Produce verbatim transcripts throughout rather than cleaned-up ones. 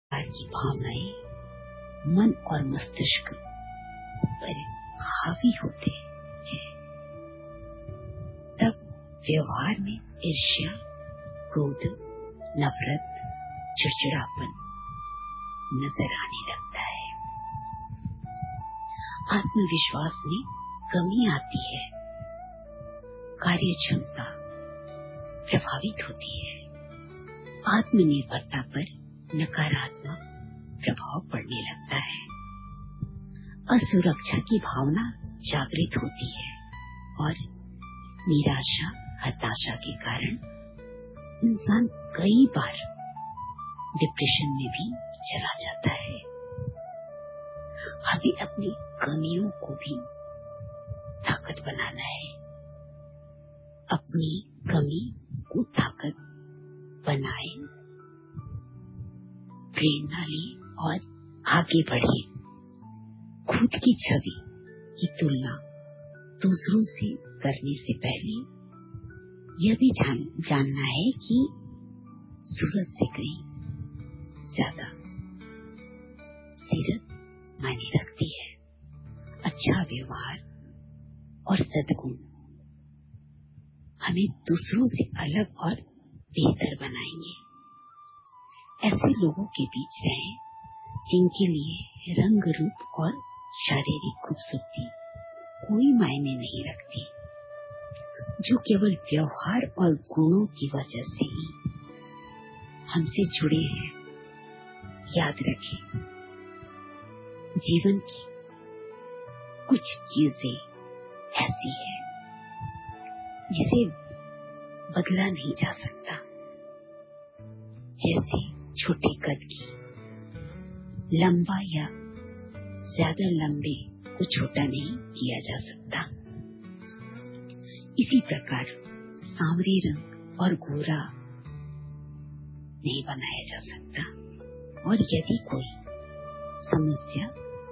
की भावनाएं मन और मस्तिष्क पर हावी होते हैं, तब व्यवहार में ईर्ष्या, क्रोध, नफरत, चिड़चिड़ापन नजर आने लगता है। आत्मविश्वास में कमी आती है, कार्य क्षमता प्रभावित होती है, आत्मनिर्भरता पर नकारात्मक प्रभाव पड़ने लगता है, असुरक्षा की भावना जागृत होती है और निराशा, हताशा के कारण इंसान कई बार डिप्रेशन में भी चला जाता है। हमें अपनी कमियों को भी ताकत बनाना है, अपनी कमी को ताकत बनाए, प्रेरणा ले और आगे बढ़े। खुद की छवि की तुलना दूसरों से करने से पहले यह भी जान, जानना है कि सूरत से कहीं ज्यादा सीरत मायने रखती है। अच्छा व्यवहार और सद्गुण हमें दूसरों से अलग और बेहतर बनाएंगे। ऐसे लोगों के बीच रहें जिनके लिए रंग, रूप और शारीरिक खूबसूरती कोई मायने नहीं रखती, जो केवल व्यवहार और गुणों की वजह से ही हमसे जुड़े हैं। याद रखें, जीवन की कुछ चीजें ऐसी हैं जिसे बदला नहीं जा सकता, जैसे छोटे कद की, लंबा या ज्यादा लंबे को छोटा नहीं किया जा सकता। इसी प्रकार सांवरे रंग और गोरा नहीं बनाया जा सकता, और यदि कोई समस्या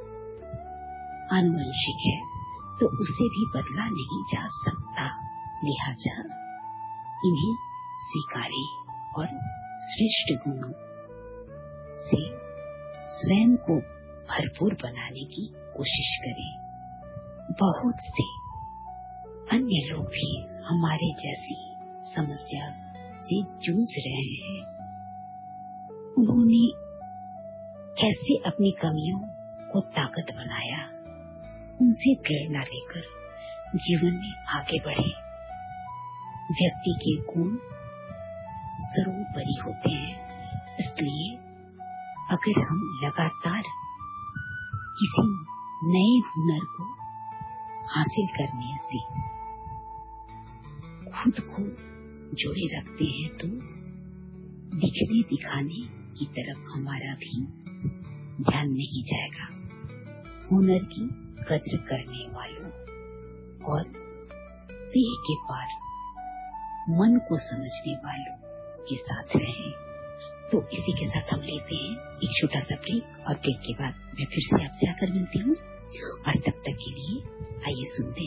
आनुवंशिक है तो उसे भी बदला नहीं जा सकता। लिहाजा इन्हें स्वीकारें और श्रेष्ठ गुणों से स्वयं को भरपूर बनाने की कोशिश करें। बहुत से अन्य लोग भी हमारे जैसी समस्या से जूझ रहे हैं। उन्होंने कैसे अपनी कमियों को ताकत बनाया, उनसे प्रेरणा लेकर जीवन में आगे बढ़े। व्यक्ति के गुण सर्वोपरि होते हैं, इसलिए अगर हम लगातार किसी नए हुनर को हासिल करने से खुद को जोड़े रखते हैं तो दिखने दिखाने की तरफ हमारा भी ध्यान नहीं जाएगा। हुनर की कद्र करने वालों और देह के पार मन को समझने वालों के साथ रहें। तो इसी के साथ हम लेते हैं एक छोटा सा ब्रेक, और ब्रेक के बाद मैं फिर से आपसे आकर मिलती हूँ, और तब तक के लिए आइए सुनते